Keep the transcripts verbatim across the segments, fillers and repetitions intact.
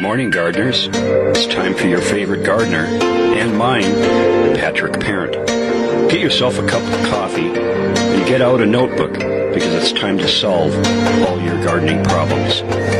Morning, gardeners. It's time for your favorite gardener, and mine, Patrick Parent. Get yourself a cup of coffee and get out a notebook, because it's time to solve all your gardening problems.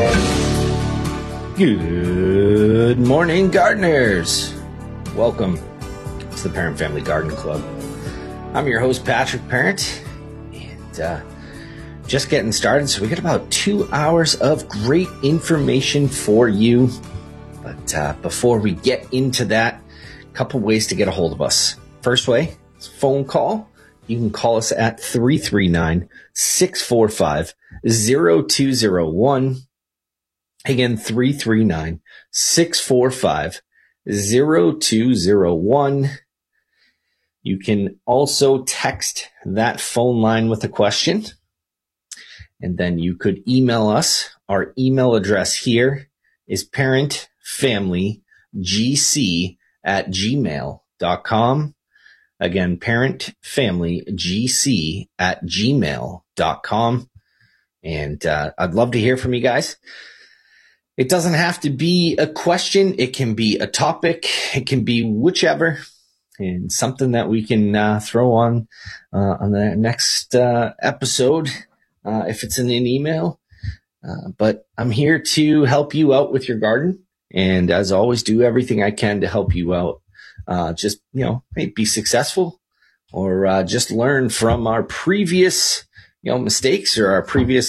Good morning, gardeners. Welcome to the Parent Family Garden Club. I'm your host, Patrick Parent, and uh, just getting started. So we got about two hours of great information for you. But uh, before we get into that, a couple ways to get a hold of us. First way is phone call. You can call us at three three nine, six four five, zero two zero one. Again, three three nine, six four five, zero two zero one. You can also text that phone line with a question. And then you could email us. Our email address here is parentfamilygc at gmail dot com. Again, parentfamilygc at gmail dot com. And uh, I'd love to hear from you guys. It doesn't have to be a question. It can be a topic. It can be whichever, and something that we can uh, throw on uh, on the next uh, episode. Uh, if it's in an email, uh, but I'm here to help you out with your garden. And as always, do everything I can to help you out. Uh, just, you know, hey, be successful, or uh, just learn from our previous, you know, mistakes or our previous